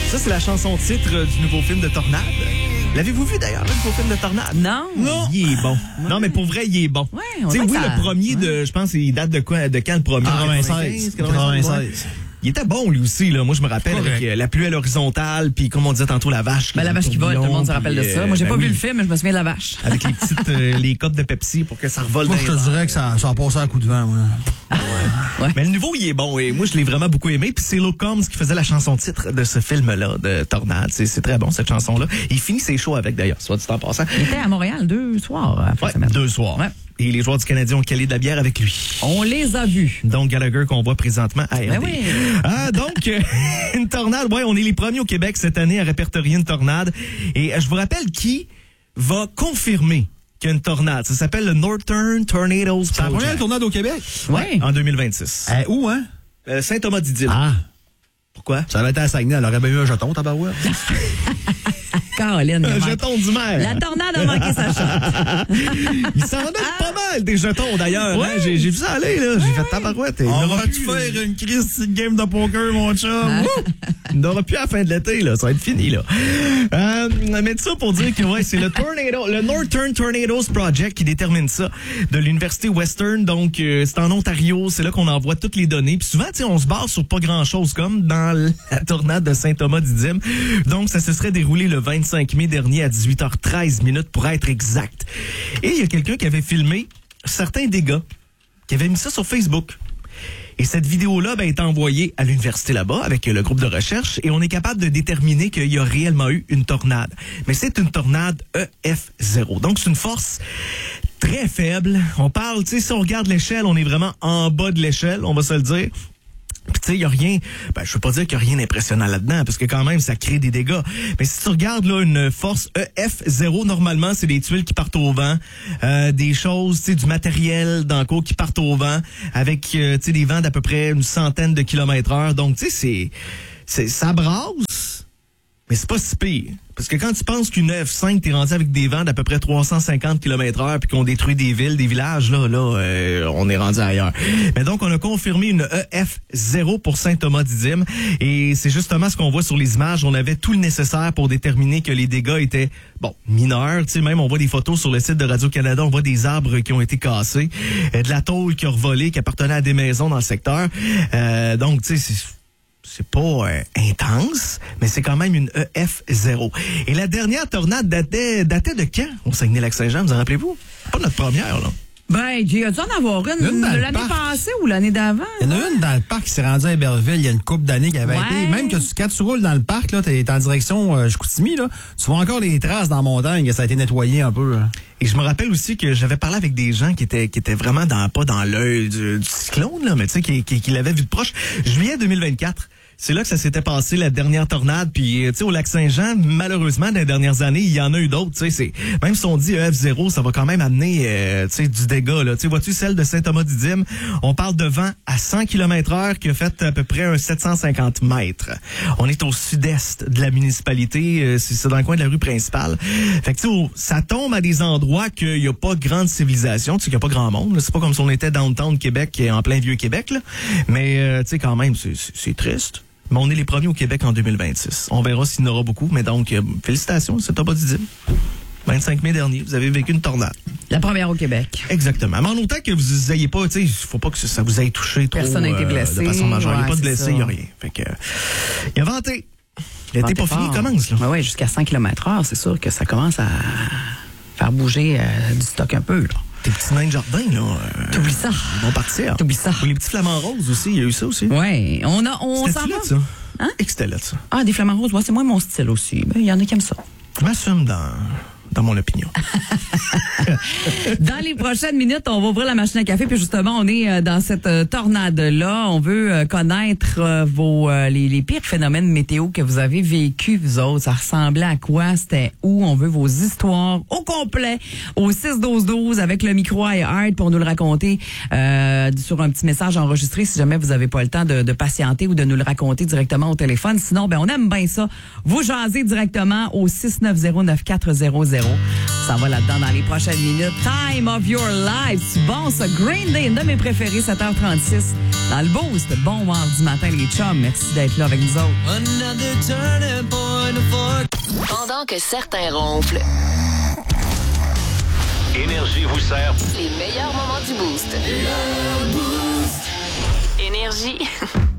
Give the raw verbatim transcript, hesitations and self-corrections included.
Ça, c'est la chanson titre du nouveau film de Tornade. L'avez-vous vu d'ailleurs, le nouveau film de Tornade? Non. Non. Il est bon. Ouais. Non, mais pour vrai, il est bon. Ouais, on Tu sais, oui, ça... le premier de, je pense, il date de quoi, de quand le premier? quatre-vingt-seize. quatre-vingt-seize. Il était bon, lui aussi, là. Moi, je me rappelle, avec euh, la pluie à l'horizontale, puis comme on disait tantôt, la vache. Ben, la vache qui vole, tout le monde se rappelle de ça. Moi, j'ai ben pas oui. vu le film, mais je me souviens de la vache. Avec les petites, euh, les copes de Pepsi pour que ça revole. Moi, je te dirais que ça, ça a passé un coup de vent, moi. Ouais. Ouais. Mais le nouveau, il est bon. Et moi, je l'ai vraiment beaucoup aimé. Puis c'est Luke Combs qui faisait la chanson titre de ce film-là, de Tornade. C'est, c'est très bon, cette chanson-là. Il finit ses shows avec, d'ailleurs, soit dit en passant. Il était à Montréal deux soirs. Ouais, deux soirs. Ouais. Et les joueurs du Canadien ont calé de la bière avec lui. On les a vus. Donc, Gallagher qu'on voit présentement à R D. Ben oui. Ah, donc, euh, une tornade. Ouais, on est les premiers au Québec cette année à répertorier une tornade. Et euh, je vous rappelle qui va confirmer qu'il y a une tornade. Ça s'appelle le Northern Tornadoes Project. C'est la première tornade au Québec? Oui. Ouais, en deux mille vingt-six. Euh, où, hein? Euh, Saint-Thomas-d'Idylle. Ah. Pourquoi? Ça avait été à Saguenay. Elle aurait bien eu un jeton, tabarouette. Caroline. Un jeton du maire. La tornade a manqué sa chance. Il s'en donne ah. pas mal des jetons d'ailleurs. Ouais. Hein? J'ai, j'ai vu ça aller, là. J'ai ouais. fait tabarouette. On va-tu faire une crise de game de poker, mon chum? Ah. Il n'aura plus à la fin de l'été, là. Ça va être fini, là. Euh, mais tout ça pour dire que, ouais, c'est le Tornado, le Northern Tornadoes Project qui détermine ça de l'Université Western. Donc, euh, c'est en Ontario. C'est là qu'on envoie toutes les données. Puis souvent, tu sais, on se base sur pas grand-chose, comme dans la tornade de Saint-Thomas-d'Idylle. Donc, ça se serait déroulé le vingt-cinq mai dernier à dix-huit heures treize minutes pour être exact. Et il y a quelqu'un qui avait filmé certains dégâts, qui avait mis ça sur Facebook. Et cette vidéo-là ben, est envoyée à l'université là-bas avec le groupe de recherche et on est capable de déterminer qu'il y a réellement eu une tornade. Mais c'est une tornade E F zéro. Donc, c'est une force très faible. On parle, tu sais, si on regarde l'échelle, on est vraiment en bas de l'échelle, on va se le dire. Puis tu sais, il y a rien, ben je veux pas dire qu'il y a rien d'impressionnant là-dedans parce que quand même ça crée des dégâts. Mais si tu regardes là une force E F zéro, normalement c'est des tuiles qui partent au vent, euh, des choses, tu sais, du matériel dans le cours qui partent au vent avec euh, tu sais des vents d'à peu près une centaine de kilomètres heure. Donc tu sais c'est c'est ça brasse, mais c'est pas si pire. Parce que quand tu penses qu'une E F cinq, t'es rendu avec des vents d'à peu près trois cent cinquante kilomètres heure puis qu'on détruit des villes, des villages, là, là, euh, on est rendu ailleurs. Mais donc, on a confirmé une E F zéro pour Saint-Thomas-d'Idylle et c'est justement ce qu'on voit sur les images. On avait tout le nécessaire pour déterminer que les dégâts étaient, bon, mineurs. Tu sais, même, on voit des photos sur le site de Radio-Canada, on voit des arbres qui ont été cassés, euh, de la tôle qui a revolé, qui appartenait à des maisons dans le secteur. Euh, donc, tu sais, c'est... C'est pas euh, intense, mais c'est quand même une E F zéro. Et la dernière tornade datait, datait de quand? Au Saguenay-Lac-Saint-Jean, vous en rappelez-vous? Pas notre première, là. Ben, il y a dû en avoir une, une de l'année passée ou l'année d'avant. Il y en a une dans le parc qui s'est rendue à Héberville il y a une couple d'années qui avait ouais. été. Même que tu, quand tu roules dans le parc, là, t'es en direction euh, Chicoutimi, là, tu vois encore les traces dans la montagne, que ça a été nettoyé un peu. Là. Et je me rappelle aussi que j'avais parlé avec des gens qui étaient qui étaient vraiment dans pas dans l'œil du, du cyclone, là, mais tu sais, qui, qui, qui l'avaient vu de proche. Juillet deux mille vingt-quatre. C'est là que ça s'était passé, la dernière tornade. Puis, tu sais, au Lac-Saint-Jean, malheureusement, dans les dernières années, il y en a eu d'autres. Tu sais, c'est même si on dit E F zéro, ça va quand même amener, euh, tu sais, du dégât. Là, tu sais, vois-tu celle de Saint-Thomas-d'Idylle, on parle de vent à cent kilomètres heure qui a fait à peu près un sept cent cinquante mètres. On est au sud-est de la municipalité, euh, c'est, c'est dans le coin de la rue principale. Fait que tu sais, ça tombe à des endroits qu'il y a pas grande civilisation, tu sais, qu'il y a pas grand monde. Là. C'est pas comme si on était downtown Québec, en plein vieux Québec. Là. Mais euh, tu sais, quand même, c'est, c'est, c'est triste. Mais on est les premiers au Québec en deux mille vingt-six. On verra s'il y en aura beaucoup. Mais donc, euh, félicitations, c'est Saint-Thomas-d'Idylle. vingt-cinq mai dernier, vous avez vécu une tornade. La première au Québec. Exactement. Mais en autant que vous ayez pas, tu sais, il faut pas que ça vous ait touché trop. Personne n'a été blessé. Euh, de façon majeure. Il ouais, n'y a pas de blessé, il n'y a rien. Fait que, il a vanté. L'été pas fini, il commence, là. Oui, ouais, jusqu'à cent kilomètres heure, c'est sûr que ça commence à faire bouger euh, du stock un peu, là. Tes petits nains de jardin, là. Euh, T'oublies ça. Ils vont partir. T'oublies ça. Ou les petits flamants roses aussi, il y a eu ça aussi. Oui, on a, on s'en va. Ça? Hein? Et que c'était là, ça. Ah, des flamants roses, ouais, c'est moi mon style aussi. Il ben, y en a qui aiment ça. Je m'assume dans... dans mon opinion. Dans les prochaines minutes, on va ouvrir la machine à café. Puis justement, on est dans cette tornade-là. On veut connaître vos les, les pires phénomènes météo que vous avez vécu, vous autres. Ça ressemblait à quoi? C'était où? On veut vos histoires au complet au six douze douze avec le micro iHeart pour nous le raconter euh, sur un petit message enregistré si jamais vous n'avez pas le temps de, de patienter ou de nous le raconter directement au téléphone. Sinon, ben on aime bien ça. Vous jasez directement au six neuf zéro neuf quatre zéro zéro. numéro. Ça va là-dedans dans les prochaines minutes. Time of Your Life. C'est bon, ça. Green Day, une de mes préférées, sept heures trente-six. Dans le boost. Bon mardi matin, les chums. Merci d'être là avec nous autres. Pendant que certains ronflent, Énergie vous sert les meilleurs moments du boost. Énergie.